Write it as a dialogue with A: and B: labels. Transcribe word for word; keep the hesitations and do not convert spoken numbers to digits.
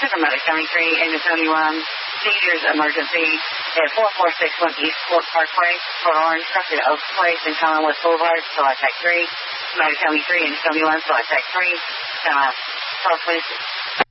A: Medic County three, Amos seventy-one, Seizures Emergency at four four six one East Fort Parkway, Fort Orange, Crossing Oak Place, and Commonwealth Boulevard, Select Tech three, Medic County three, Amos seventy-one, Select Tech three, uh, twelve twenty-six.